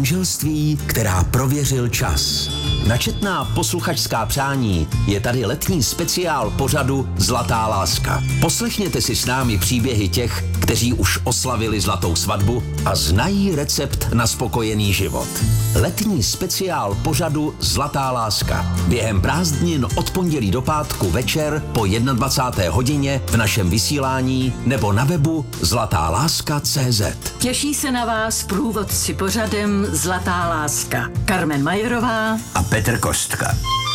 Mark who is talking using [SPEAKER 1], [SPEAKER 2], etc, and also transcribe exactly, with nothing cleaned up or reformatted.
[SPEAKER 1] manželství, která prověřil čas. Na četná posluchačská přání je tady letní speciál pořadu Zlatá láska. Poslechněte si s námi příběhy těch, kteří už oslavili zlatou svatbu a znají recept na spokojený život. Letní speciál pořadu Zlatá láska. Během prázdnin od pondělí do pátku večer po dvacáté první hodině v našem vysílání nebo na webu zlatá láska tečka cé zet.
[SPEAKER 2] Těší se na vás průvodci pořadem Zlatá láska. Carmen Majerová
[SPEAKER 3] a Petr Kostka.